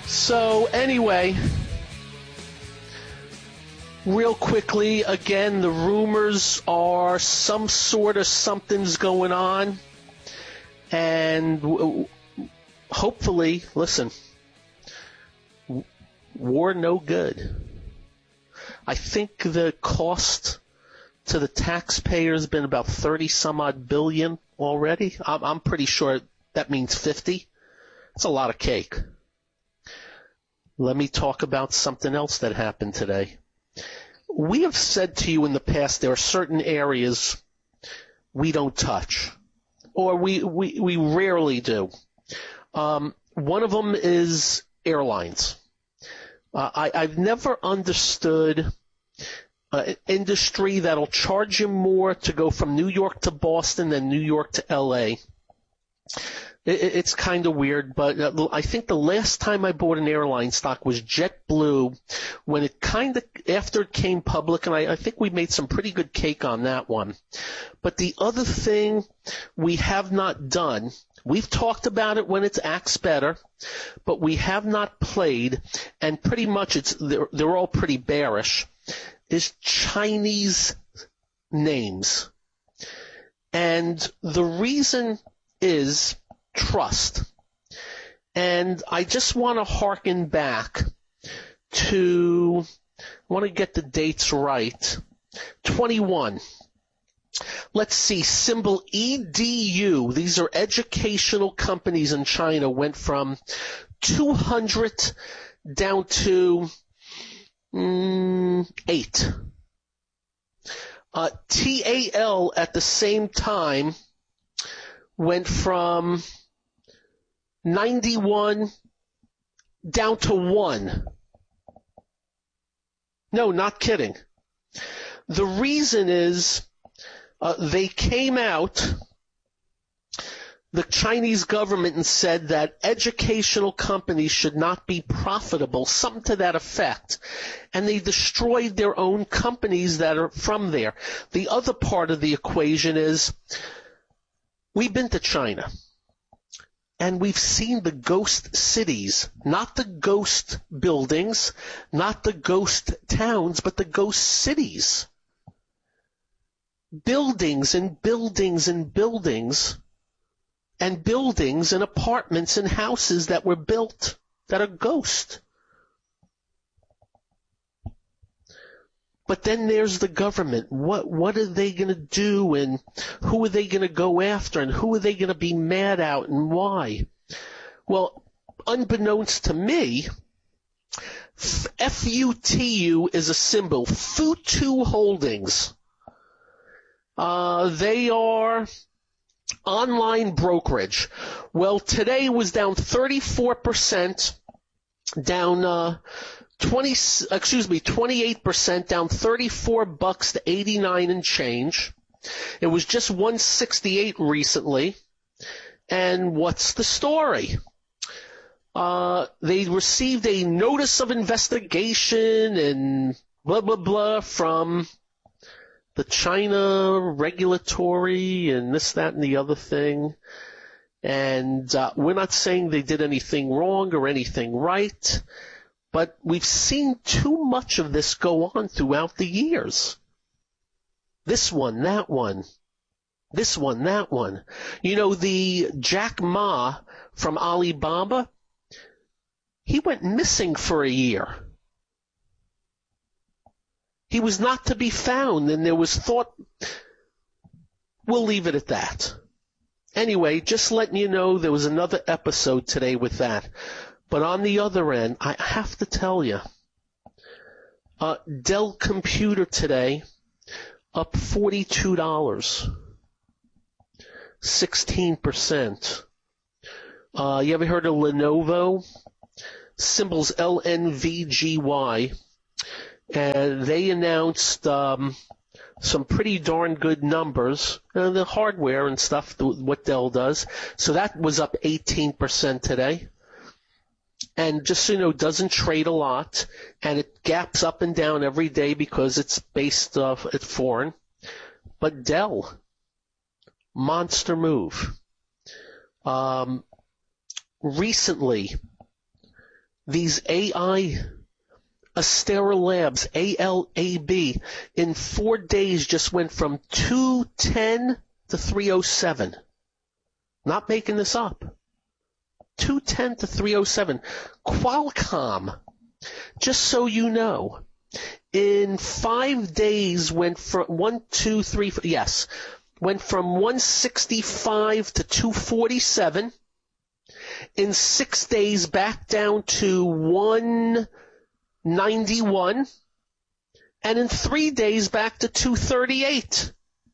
So anyway, real quickly, again, the rumors are some sort of something's going on. And hopefully, listen, war no good. I think the cost to the taxpayer has been about 30 some odd billion already. I'm pretty sure that means 50. It's a lot of cake. Let me talk about something else that happened today. We have said to you in the past there are certain areas we don't touch, or we rarely do. One of them is airlines. I've never understood an industry that'll charge you more to go from New York to Boston than New York to L.A. It's kind of weird, but I think the last time I bought an airline stock was JetBlue when it after it came public, and I think we made some pretty good cake on that one. But the other thing we have not done, we've talked about it when it's Axe Better, but we have not played, and pretty much they're all pretty bearish, is Chinese names. And the reason is trust. And I just want to hearken back to, I want to get the dates right, 21. Let's see, symbol EDU, these are educational companies in China, went from 200 down to 8. TAL at the same time went from 91 down to 1. No, not kidding. The reason is they came out, the Chinese government, and said that educational companies should not be profitable, something to that effect. And they destroyed their own companies that are from there. The other part of the equation is we've been to China. And we've seen the ghost cities, not the ghost buildings, not the ghost towns, but the ghost cities. Buildings and buildings and buildings and buildings and apartments and houses that were built that are ghost. But then there's the government. What are they going to do, and who are they going to go after, and who are they going to be mad at, and why? Well, unbeknownst to me, FUTU is a symbol, Futu Holdings. They are online brokerage. Well, today was down 34%, down 28%, down $34 to 89 and change. It was just 168 recently. And what's the story? They received a notice of investigation and blah, blah, blah from the China regulatory and this, that, and the other thing. And we're not saying they did anything wrong or anything right. But we've seen too much of this go on throughout the years. This one, that one. This one, that one. You know, the Jack Ma from Alibaba, he went missing for a year. He was not to be found, and there was thought, we'll leave it at that. Anyway, just letting you know there was another episode today with that. But on the other end, I have to tell you, Dell Computer today, up $42, 16%. You ever heard of Lenovo? Symbols LNVGY. And they announced some pretty darn good numbers, the hardware and stuff, what Dell does. So that was up 18% today. And just so you know, it doesn't trade a lot, and it gaps up and down every day because it's based off at foreign. But Dell, monster move. Recently, these AI, Astera Labs, ALAB, in 4 days just went from 210 to 307. Not making this up. 210 to 307. Qualcomm, just so you know, in 5 days went from went from 165 to 247. In 6 days back down to 191. And in 3 days back to 238.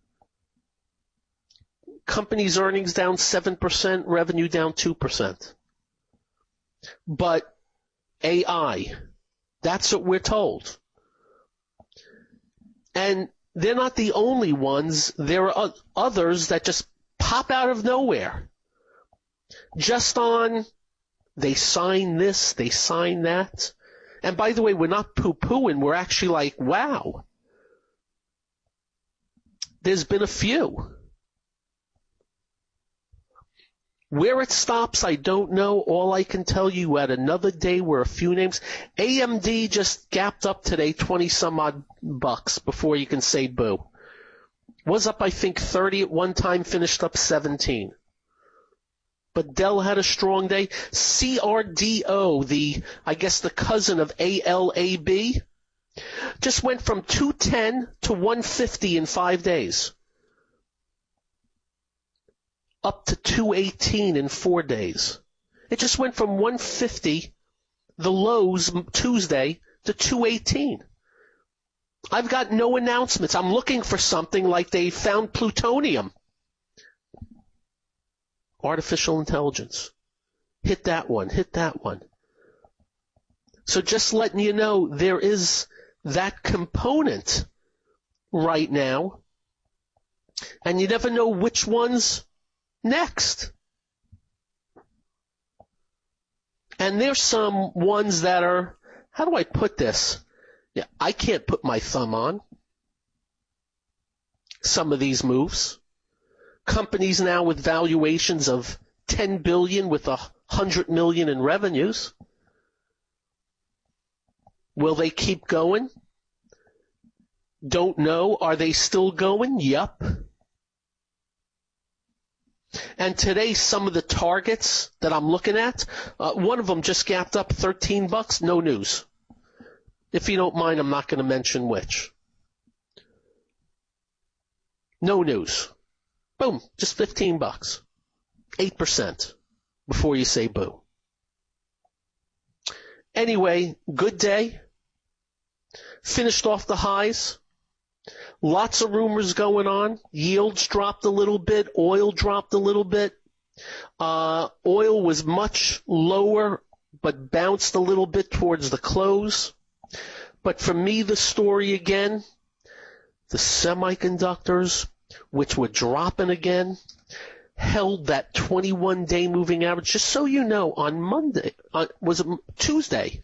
Company's earnings down 7%, revenue down 2%. But AI, that's what we're told. And they're not the only ones. There are others that just pop out of nowhere. Just on, they sign this, they sign that. And by the way, we're not poo-pooing. We're actually like, wow. There's been a few. Where it stops, I don't know. All I can tell you, at another day were a few names. AMD just gapped up today, 20 some odd bucks before you can say boo. Was up, I think, 30 at one time, finished up 17. But Dell had a strong day. CRDO, I guess the cousin of ALAB, just went from 210 to 150 in 5 days. Up to 218 in 4 days. It just went from 150, the lows Tuesday, to 218. I've got no announcements. I'm looking for something like they found plutonium. Artificial intelligence. Hit that one, hit that one. So just letting you know, there is that component right now, and you never know which one's next. And there's some ones that are, how do I put this? Yeah, I can't put my thumb on some of these moves. Companies now with valuations of 10 billion with 100 million in revenues. Will they keep going? Don't know. Are they still going? Yep. And today, some of the targets that I'm looking at, one of them just gapped up 13 bucks. No news. If you don't mind, I'm not going to mention which. No news. Boom, just 15 bucks. 8% before you say boo. Anyway, good day. Finished off the highs. Lots of rumors going on. Yields dropped a little bit. Oil dropped a little bit. Oil was much lower, but bounced a little bit towards the close. But for me, the story again, the semiconductors, which were dropping again, held that 21-day moving average. Just so you know, on Monday, was it Tuesday?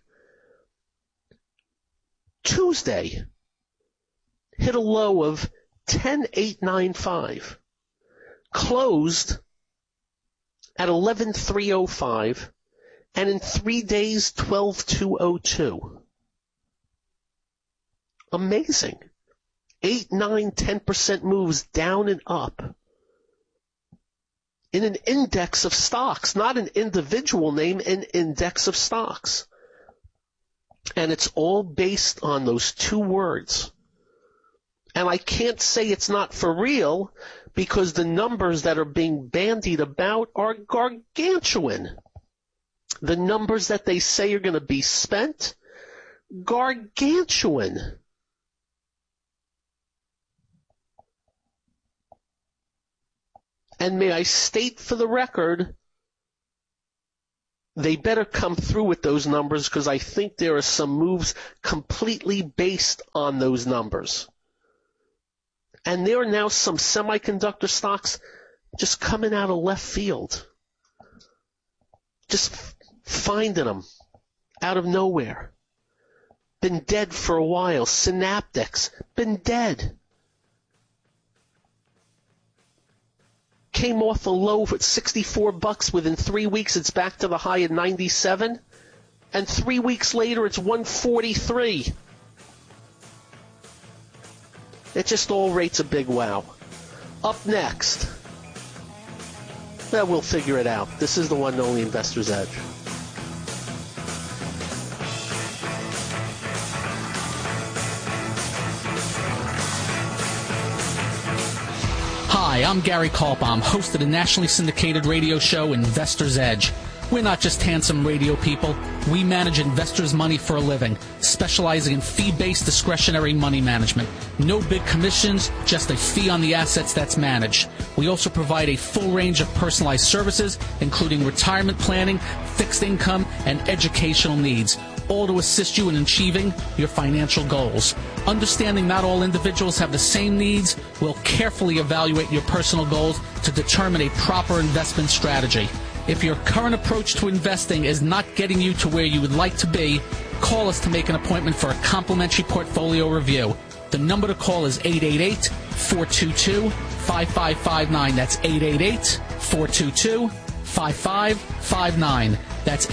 Tuesday hit a low of 10,895, closed at 11,305, and in 3 days, 12,202. Amazing. 8, 9, 10% moves down and up in an index of stocks, not an individual name, an index of stocks. And it's all based on those two words. And I can't say it's not for real because the numbers that are being bandied about are gargantuan. The numbers that they say are going to be spent, gargantuan. And may I state for the record, they better come through with those numbers because I think there are some moves completely based on those numbers. And there are now some semiconductor stocks just coming out of left field. Just finding them out of nowhere. Been dead for a while. Synaptics, been dead. Came off a low at 64 bucks. Within 3 weeks, it's back to the high at 97. And 3 weeks later, it's 143. It just all rates a big wow. Up next, we'll figure it out. This is the one and only Investor's Edge. Hi, I'm Gary Kaltbaum, host of the nationally syndicated radio show Investor's Edge. We're not just handsome radio people. We manage investors' money for a living, specializing in fee-based discretionary money management. No big commissions, just a fee on the assets that's managed. We also provide a full range of personalized services, including retirement planning, fixed income, and educational needs, all to assist you in achieving your financial goals. Understanding not all individuals have the same needs, we'll carefully evaluate your personal goals to determine a proper investment strategy. If your current approach to investing is not getting you to where you would like to be, call us to make an appointment for a complimentary portfolio review. The number to call is 888-422-5559. That's 888-422-5559. That's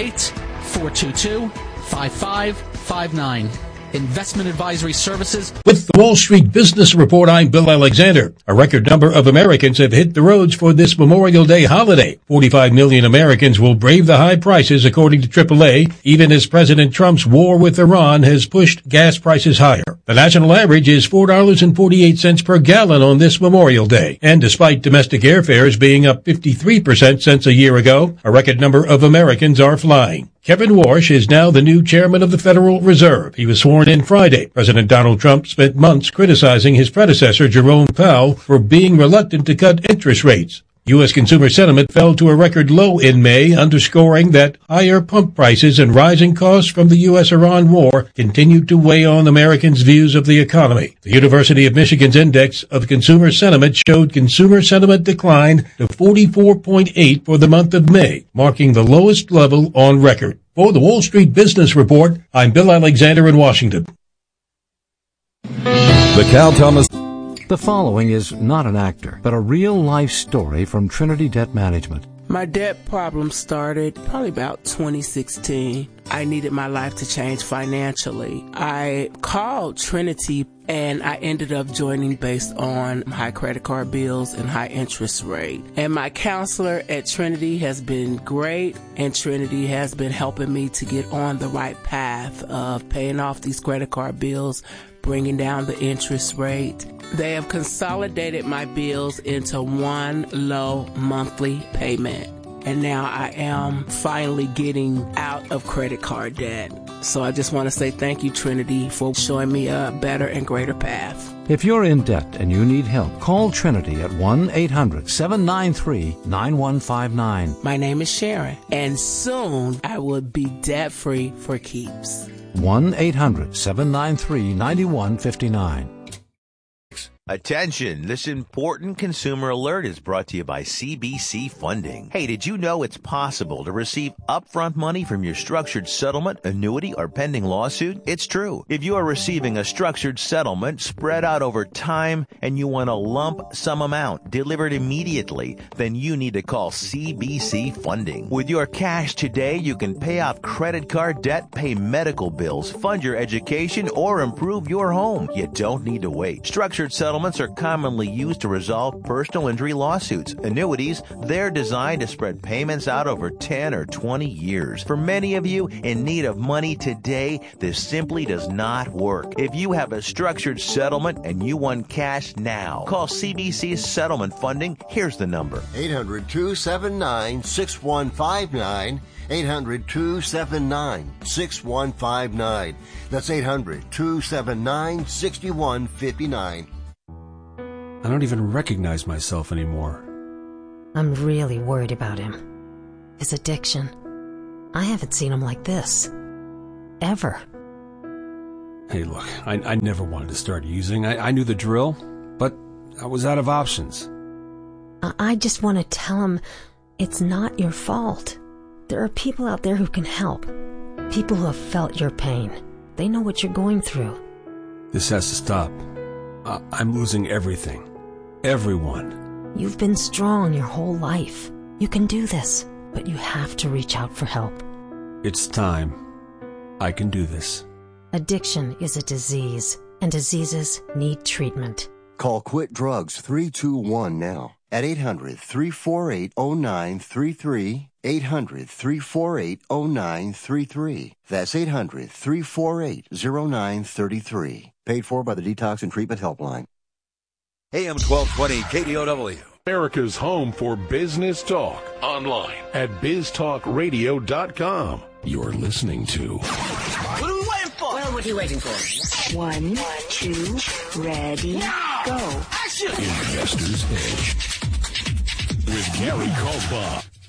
888-422-5559. Investment Advisory Services. With the Wall Street Business Report, I'm Bill Alexander. A record number of Americans have hit the roads for this Memorial Day holiday. 45 million Americans will brave the high prices, according to AAA, even as President Trump's war with Iran has pushed gas prices higher. The national average is $4.48 per gallon on this Memorial Day. And despite domestic airfares being up 53% since a year ago, a record number of Americans are flying. Kevin Warsh is now the new chairman of the Federal Reserve. He was sworn in Friday. President Donald Trump spent months criticizing his predecessor, Jerome Powell, for being reluctant to cut interest rates. U.S. consumer sentiment fell to a record low in May, underscoring that higher pump prices and rising costs from the U.S.-Iran war continued to weigh on Americans' views of the economy. The University of Michigan's Index of Consumer Sentiment showed consumer sentiment declined to 44.8 for the month of May, marking the lowest level on record. For the Wall Street Business Report, I'm Bill Alexander in Washington. The Cal Thomas. The following is not an actor, but a real-life story from Trinity Debt Management. My debt problem started probably about 2016. I needed my life to change financially. I called Trinity and I ended up joining based on high credit card bills and high interest rate. And my counselor at Trinity has been great, and Trinity has been helping me to get on the right path of paying off these credit card bills, bringing down the interest rate. They have consolidated my bills into one low monthly payment. And now I am finally getting out of credit card debt. So I just want to say thank you, Trinity, for showing me a better and greater path. If you're in debt and you need help, call Trinity at 1-800-793-9159. My name is Sharon, and soon I will be debt-free for keeps. 1-800-793-9159. Attention, this important consumer alert is brought to you by CBC Funding. Hey, did you know it's possible to receive upfront money from your structured settlement, annuity, or pending lawsuit? It's true. If you are receiving a structured settlement spread out over time and you want a lump sum amount delivered immediately, then you need to call CBC Funding. With your cash today, you can pay off credit card debt, pay medical bills, fund your education, or improve your home. You don't need to wait. Structured settlements are commonly used to resolve personal injury lawsuits. Annuities, they're designed to spread payments out over 10 or 20 years. For many of you in need of money today, this simply does not work. If you have a structured settlement and you want cash now, call CBC Settlement Funding. Here's the number. 800-279-6159. 800-279-6159. That's 800-279-6159. I don't even recognize myself anymore. I'm really worried about him. His addiction. I haven't seen him like this. Ever. Hey, look, I never wanted to start using. I knew the drill, but I was out of options. I just want to tell him it's not your fault. There are people out there who can help. People who have felt your pain. They know what you're going through. This has to stop. I'm losing everything. Everyone. You've been strong your whole life. You can do this, but you have to reach out for help. It's time. I can do this. Addiction is a disease, and diseases need treatment. Call Quit Drugs 321 now at 800-348-0933, 800-348-0933. That's 800-348-0933. Paid for by the Detox and Treatment Helpline. AM 1220 KDOW. America's home for business talk. Online at biztalkradio.com. You're listening to... What are we waiting for? Well, what are you waiting for? 1, 2, ready, go. Action! Investor's Edge with Gary Kaltbaum.